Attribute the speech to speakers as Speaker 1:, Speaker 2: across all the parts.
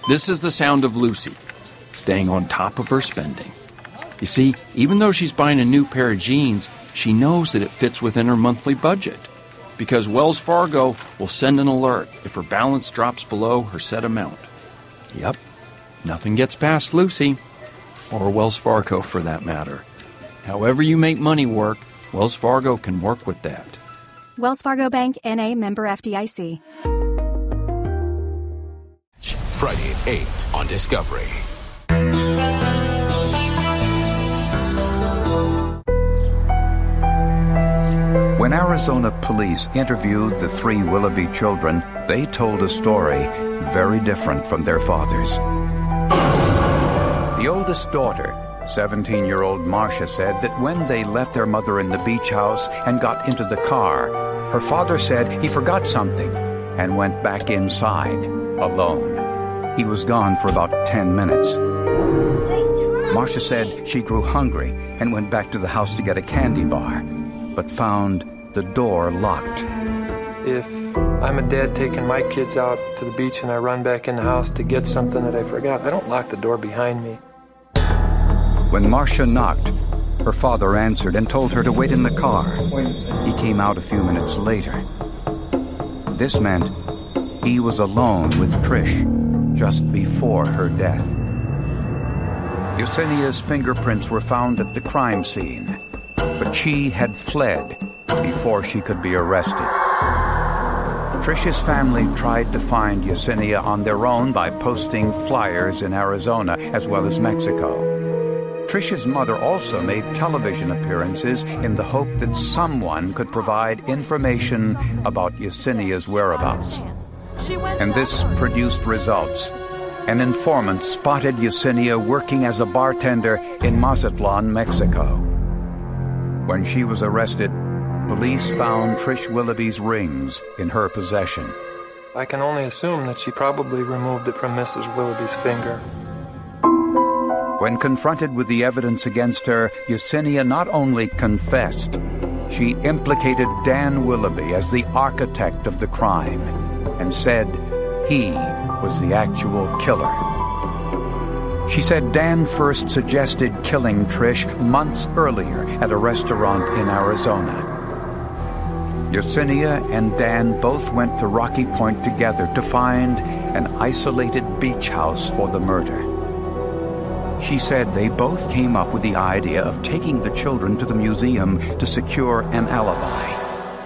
Speaker 1: This is the sound of Lucy, staying on top of her spending. You see, even though she's buying a new pair of jeans, she knows that it fits within her monthly budget, because Wells Fargo will send an alert if her balance drops below her set amount. Yep, nothing gets past Lucy, or Wells Fargo for that matter. However you make money work, Wells Fargo can work with that.
Speaker 2: Wells Fargo Bank, N.A., member FDIC.
Speaker 3: Friday at 8 on Discovery.
Speaker 4: When Arizona police interviewed the 3 Willoughby children, they told a story very different from their fathers. The oldest daughter, 17-year-old Marcia, said that when they left their mother in the beach house and got into the car, her father said he forgot something and went back inside, alone. He was gone for about 10 minutes. Marcia said she grew hungry and went back to the house to get a candy bar, but found the door locked.
Speaker 5: If I'm a dad taking my kids out to the beach and I run back in the house to get something that I forgot, I don't lock the door behind me.
Speaker 4: When Marcia knocked, her father answered and told her to wait in the car. He came out a few minutes later. This meant he was alone with Trish just before her death. Yesenia's fingerprints were found at the crime scene, but she had fled before she could be arrested. Trish's family tried to find Yesenia on their own by posting flyers in Arizona as well as Mexico. Trish's mother also made television appearances in the hope that someone could provide information about Yesenia's whereabouts. And this produced results. An informant spotted Yesenia working as a bartender in Mazatlan, Mexico. When she was arrested, police found Trish Willoughby's rings in her possession.
Speaker 5: I can only assume that she probably removed it from Mrs. Willoughby's finger.
Speaker 4: When confronted with the evidence against her, Yesenia not only confessed, she implicated Dan Willoughby as the architect of the crime and said he was the actual killer. She said Dan first suggested killing Trish months earlier at a restaurant in Arizona. Yesenia and Dan both went to Rocky Point together to find an isolated beach house for the murder. She said they both came up with the idea of taking the children to the museum to secure an alibi.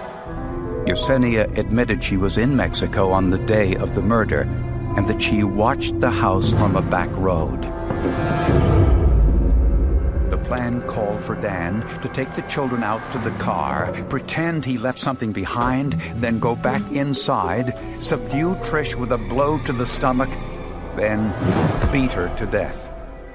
Speaker 4: Yesenia admitted she was in Mexico on the day of the murder and that she watched the house from a back road. The plan called for Dan to take the children out to the car, pretend he left something behind, then go back inside, subdue Trish with a blow to the stomach, then beat her to death.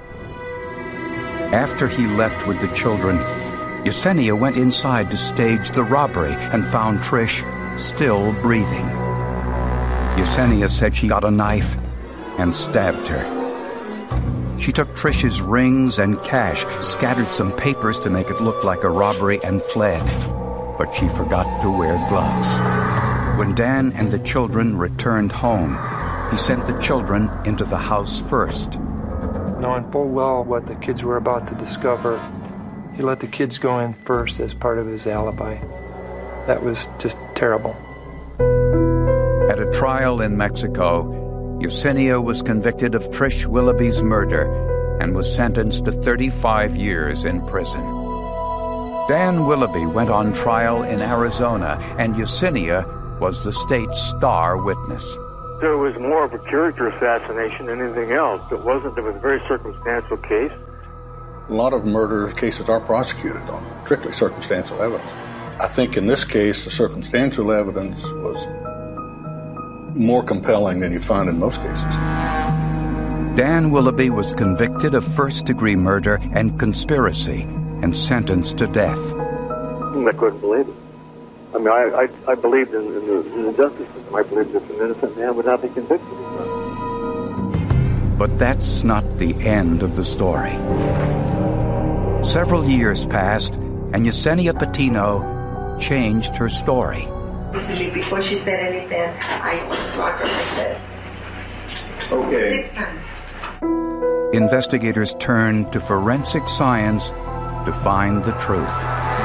Speaker 4: After he left with the children, Yesenia went inside to stage the robbery and found Trish still breathing. Yesenia said she got a knife and stabbed her. She took Trish's rings and cash, scattered some papers to make it look like a robbery, and fled. But she forgot to wear gloves. When Dan and the children returned home, he sent the children into the house first.
Speaker 5: Knowing full well what the kids were about to discover, he let the kids go in first as part of his alibi. That was just terrible.
Speaker 4: At a trial in Mexico, Yesenia was convicted of Trish Willoughby's murder and was sentenced to 35 years in prison. Dan Willoughby went on trial in Arizona, and Yesenia was the state's star witness.
Speaker 6: So it was more of a character assassination than anything else. It was a very circumstantial case.
Speaker 7: A lot of murder cases are prosecuted on strictly circumstantial evidence. I think in this case, the circumstantial evidence was more compelling than you find in most cases.
Speaker 4: Dan Willoughby was convicted of first-degree murder and conspiracy and sentenced to death.
Speaker 6: I couldn't believe it. I mean, I believed in the justice system. I believed that an innocent man would not be convicted of that.
Speaker 4: But that's not the end of the story. Several years passed, and Yesenia Patino changed her story.
Speaker 8: Usually before she said anything, I rock her like this.
Speaker 6: Okay.
Speaker 4: Investigators turn to forensic science to find the truth.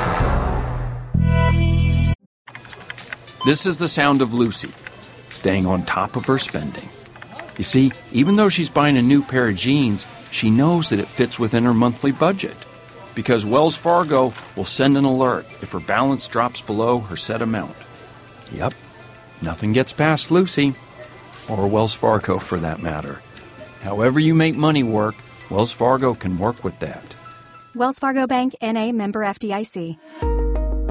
Speaker 1: This is the sound of Lucy, staying on top of her spending. You see, even though she's buying a new pair of jeans, she knows that it fits within her monthly budget, because Wells Fargo will send an alert if her balance drops below her set amount. Yep, nothing gets past Lucy, or Wells Fargo for that matter. However you make money work, Wells Fargo can work with that.
Speaker 2: Wells Fargo Bank, N.A., member FDIC.